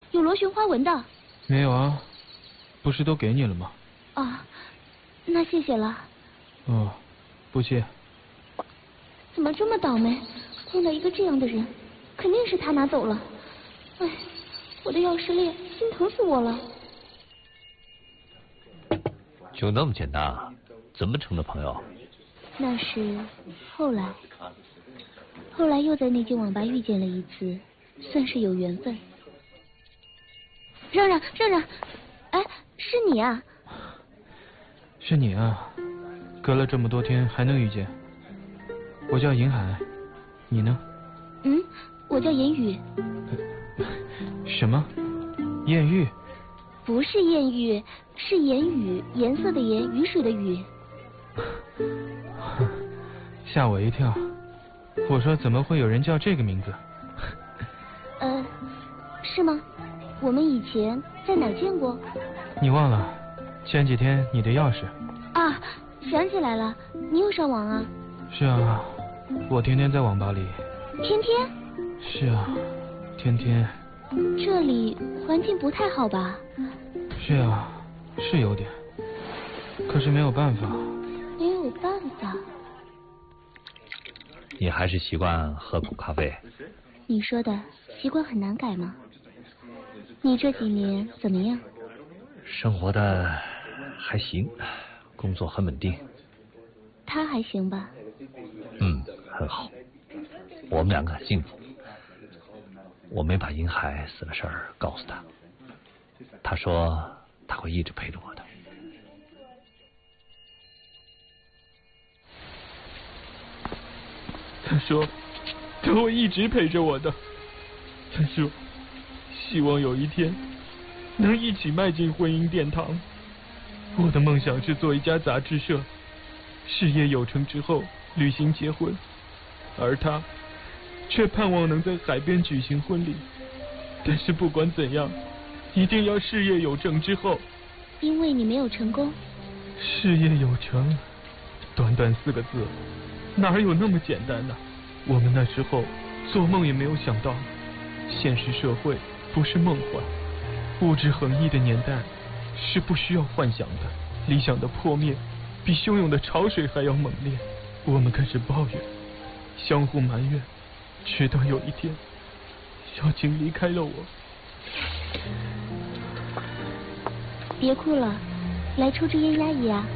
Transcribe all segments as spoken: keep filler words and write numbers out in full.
有螺旋花纹的。 没有啊，不是都给你了吗？ 啊，那谢谢了。 哦，不谢。 怎么这么倒霉，碰到一个这样的人，肯定是他拿走了。哎，我的钥匙链，心疼死我了。 就那么简单啊？怎么成的朋友？ 那是后来，后来又在那间网吧遇见了一次，算是有缘分。让让让让，哎，是你啊？ 是你啊，隔了这么多天还能遇见。我叫银海，你呢？ 嗯，我叫言语。 什么？艳遇？ 不是艳遇，是言语，颜色的颜，雨水的雨。 吓我一跳！我说怎么会有人叫这个名字？ 呃，是吗？我们以前在哪儿见过？ 你忘了？前几天你的钥匙。 啊，想起来了，你又上网啊？ 是啊，我天天在网吧里。 天天？ 是啊，天天。 这里环境不太好吧？ 是啊，是有点，可是没有办法。 没有办法。 你还是习惯喝苦咖啡。 你说的习惯很难改吗？你这几年怎么样？ 生活的还行，工作很稳定。 他还行吧？ 嗯，很好。我们两个很幸福。我没把银海死的事儿告诉他，他说他会一直陪着我的。 他说他会一直陪着我的。他说希望有一天能一起迈进婚姻殿堂。我的梦想是做一家杂志社，事业有成之后旅行结婚，而他却盼望能在海边举行婚礼。但是不管怎样，一定要事业有成之后。 因为你没有成功。 事业有成，短短四个字，哪有那么简单呢？我们那时候做梦也没有想到，现实社会不是梦幻，物质横溢的年代是不需要幻想的。理想的破灭比汹涌的潮水还要猛烈。我们开始抱怨，相互埋怨，直到有一天小景离开了我。 别哭了，来抽支烟压抑啊。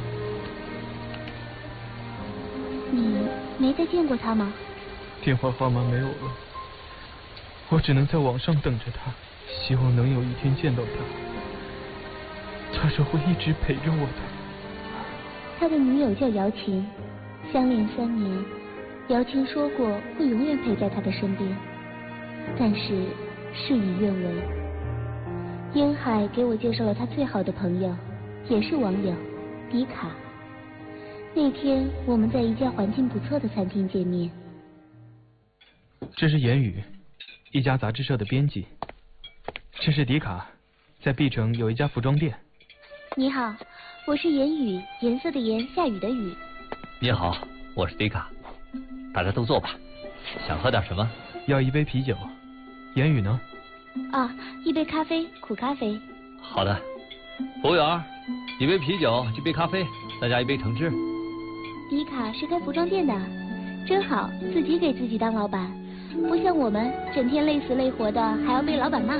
你没再见过他吗？ 电话号码没有了，我只能在网上等着他，希望能有一天见到他。他说会一直陪着我的。 他的女友叫姚琴，相恋三年，姚琴说过会永远陪在他的身边，但是事与愿违。烟海给我介绍了他最好的朋友，也是网友，迪卡。那天我们在一家环境不错的餐厅见面。 这是言语，一家杂志社的编辑。这是迪卡，在 B 城有一家服装店。 你好，我是言语，颜色的颜，下雨的雨。 你好，我是迪卡。大家都坐吧，想喝点什么？ 要一杯啤酒。言语呢？ 啊，一杯咖啡，苦咖啡。 好的。服务员，一杯啤酒，一杯咖啡，再加一杯橙汁。 迪卡是开服装店的，真好，自己给自己当老板，不像我们整天累死累活的，还要被老板骂。